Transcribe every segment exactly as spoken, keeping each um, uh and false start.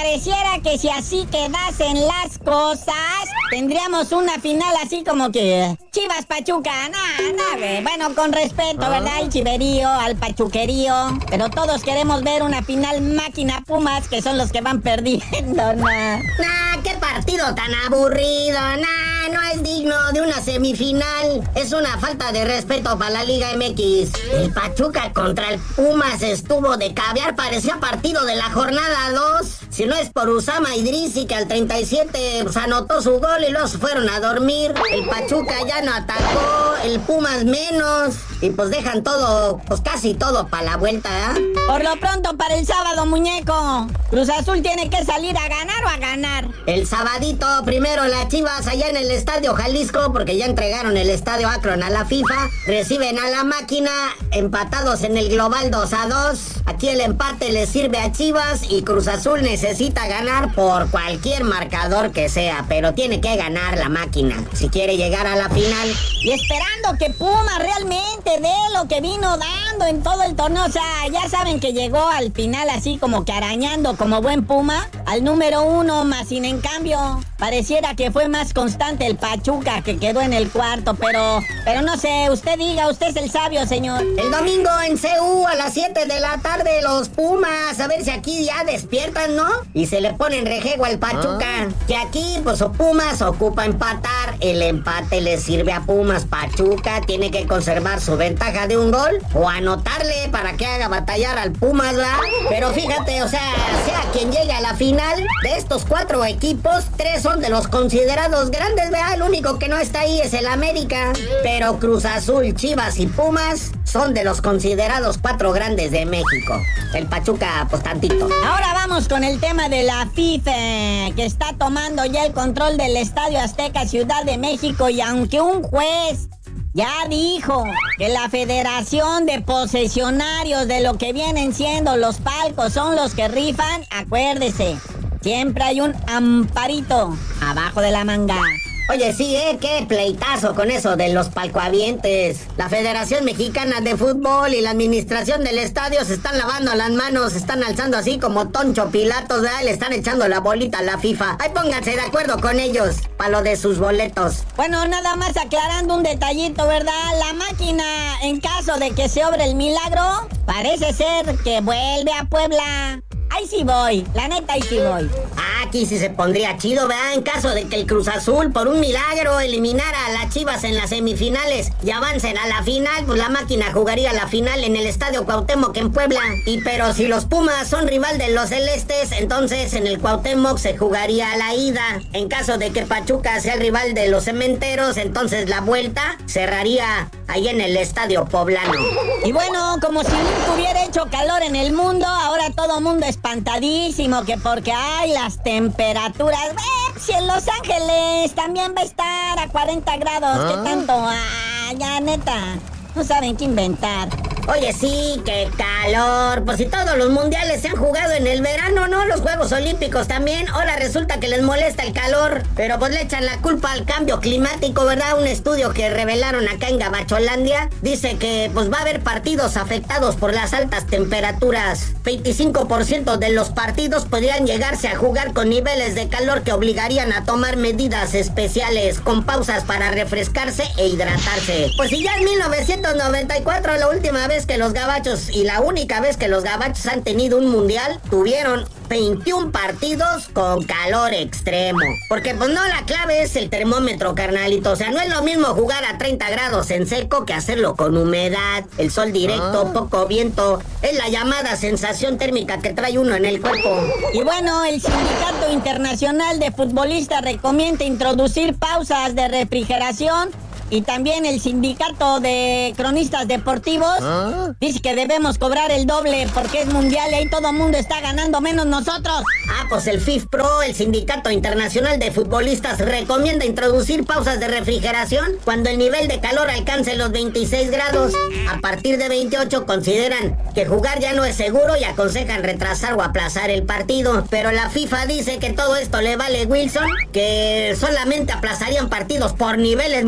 pareciera que si así quedasen las cosas, tendríamos una final así como que Chivas Pachuca, nada, nada, bueno, con respeto, ¿Ah? ¿verdad? Al chiverío, al pachuquerío, pero todos queremos ver una final Máquina Pumas, que son los que van perdiendo, ¿no? Nah, qué partido tan aburrido, nah, no es digno de una semifinal, es una falta de respeto para la Liga M X. El Pachuca contra el Pumas estuvo de caviar, parecía partido de la jornada dos. Si no es por Usama Idrisi, que al treinta y siete pues, anotó su gol y luego se fueron a dormir. El Pachuca ya no atacó, el Pumas menos. Y pues dejan todo, pues casi todo para la vuelta, ¿eh? Por lo pronto para el sábado, muñeco, Cruz Azul tiene que salir a ganar o a ganar. El sabadito, primero las Chivas allá en el Estadio Jalisco, porque ya entregaron el Estadio Akron a la FIFA. Reciben a la Máquina, empatados en el global dos a dos. Aquí el empate le sirve a Chivas y Cruz Azul necesita ganar por cualquier marcador que sea, pero tiene que ganar la Máquina si quiere llegar a la final. Y esperando que Puma realmente dé lo que vino dando en todo el torneo. O sea, ya saben que llegó al final así como que arañando como buen Puma al número uno, más sin en cambio pareciera que fue más constante el Pachuca, que quedó en el cuarto, pero pero no sé, usted diga, usted es el sabio, señor. El domingo en C U a las siete de la tarde los Pumas, a ver si aquí ya despiertan, ¿no? Y se le ponen rejego al Pachuca, ah. que aquí pues o Pumas ocupa empatar, el empate le sirve a Pumas. Pachuca tiene que conservar su ventaja de un gol o anotarle para que haga batallar al Pumas, ¿verdad? Pero fíjate, o sea, sea quien llegue a la final, de estos cuatro equipos, tres son de los considerados grandes, ¿verdad? El único que no está ahí es el América, pero Cruz Azul, Chivas y Pumas son de los considerados cuatro grandes de México. El Pachuca, pues tantito. Ahora vamos con el tema de la FIFA, que está tomando ya el control del Estadio Azteca Ciudad de México, y aunque un juez ya dijo que la Federación de Posesionarios de lo que vienen siendo los palcos son los que rifan, acuérdese, siempre hay un amparito abajo de la manga. Oye, sí, ¿eh? Qué pleitazo con eso de los palcoavientes. La Federación Mexicana de Fútbol y la administración del estadio se están lavando las manos, se están alzando así como Toncho Pilatos, ¿verdad? Le están echando la bolita a la FIFA. Ahí pónganse de acuerdo con ellos para lo de sus boletos. Bueno, nada más aclarando un detallito, ¿verdad? La Máquina, en caso de que se obre el milagro, parece ser que vuelve a Puebla. Ahí sí voy, la neta ahí sí voy. Ah, aquí sí se pondría chido, ¿verdad? En caso de que el Cruz Azul, por un milagro, eliminara a las Chivas en las semifinales y avancen a la final, pues la Máquina jugaría la final en el Estadio Cuauhtémoc en Puebla. Y pero si los Pumas son rival de los Celestes, entonces en el Cuauhtémoc se jugaría la ida. En caso de que Pachuca sea el rival de los Cementeros, entonces la vuelta cerraría ahí en el Estadio Poblano. Y bueno, como si nunca hubiera hecho calor en el mundo, ahora todo mundo espantadísimo que porque hay las temperaturas. Eh, si en Los Ángeles también va a estar a cuarenta grados, ¿ah? ¿Qué tanto? Ah, ya neta, no saben qué inventar. Oye, sí, qué calor. Pues si todos los mundiales se han jugado en el verano, ¿no? Los Juegos Olímpicos también. Ahora resulta que les molesta el calor. Pero pues le echan la culpa al cambio climático, ¿verdad? Un estudio que revelaron acá en Gabacholandia dice que pues va a haber partidos afectados por las altas temperaturas. veinticinco por ciento de los partidos podrían llegarse a jugar con niveles de calor que obligarían a tomar medidas especiales, con pausas para refrescarse e hidratarse. Pues si ya en mil novecientos noventa y cuatro, la última vez que los gabachos y la única vez que los gabachos han tenido un mundial, tuvieron veintiún partidos con calor extremo. Porque pues no, la clave es el termómetro, carnalito. O sea, no es lo mismo jugar a treinta grados en seco que hacerlo con humedad, el sol directo, ah. poco viento. Es la llamada sensación térmica que trae uno en el cuerpo. Y bueno, el Sindicato Internacional de Futbolistas recomienda introducir pausas de refrigeración. Y también el Sindicato de Cronistas Deportivos ¿Ah? dice que debemos cobrar el doble porque es mundial y ahí todo el mundo está ganando menos nosotros. Ah, pues el FIFPro, el Sindicato Internacional de Futbolistas, recomienda introducir pausas de refrigeración cuando el nivel de calor alcance los veintiséis grados. A partir de veintiocho consideran que jugar ya no es seguro y aconsejan retrasar o aplazar el partido. Pero la FIFA dice que todo esto le vale Wilson, que solamente aplazarían partidos por niveles mucho más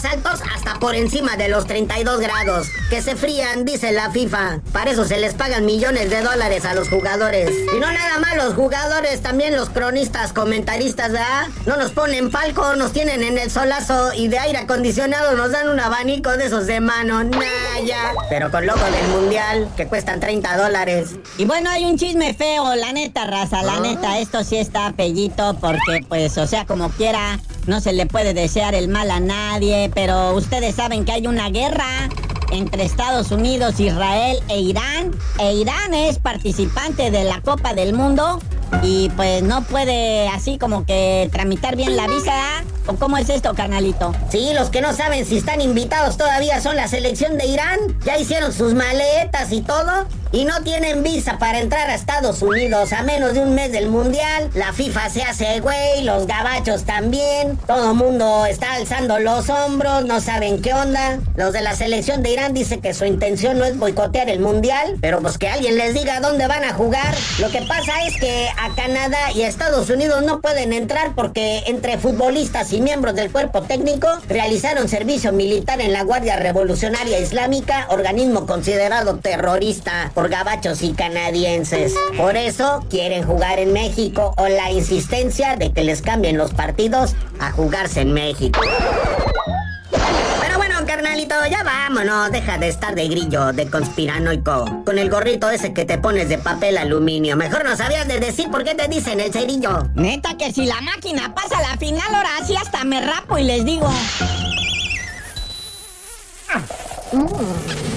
más altos hasta por encima de los treinta y dos grados. Que se frían, dice la FIFA. Para eso se les pagan millones de dólares a los jugadores. Y no nada más los jugadores, también los cronistas, comentaristas, ¿verdad? No nos ponen palco, nos tienen en el solazo y de aire acondicionado nos dan un abanico de esos de mano. Naya. Pero con logo del mundial, que cuestan treinta dólares. Y bueno, hay un chisme feo, la neta, raza, la ¿Ah? neta, esto sí está pellito porque, pues, o sea, como quiera, no se le puede desear el mal a nadie, pero ustedes saben que hay una guerra entre Estados Unidos, Israel e Irán, e Irán es participante de la Copa del Mundo y pues no puede así como que tramitar bien la visa. ¿O cómo es esto, carnalito? Sí, los que no saben si están invitados todavía son la selección de Irán. Ya hicieron sus maletas y todo y no tienen visa para entrar a Estados Unidos a menos de un mes del mundial. La FIFA se hace güey, los gabachos también. Todo mundo está alzando los hombros, no saben qué onda. Los de la selección de Irán dicen que su intención no es boicotear el mundial, pero pues que alguien les diga dónde van a jugar. Lo que pasa es que a Canadá y a Estados Unidos no pueden entrar porque entre futbolistas y miembros del cuerpo técnico realizaron servicio militar en la Guardia Revolucionaria Islámica, organismo considerado terrorista por gabachos y canadienses. Por eso quieren jugar en México, o la insistencia de que les cambien los partidos a jugarse en México. Pero bueno, carnalito, ya vámonos, deja de estar de grillo, de conspiranoico, con el gorrito ese que te pones de papel aluminio. Mejor no sabías de decir por qué te dicen el cerillo. Neta que si la máquina pasa a la final, ahora sí hasta me rapo y les digo. Mm.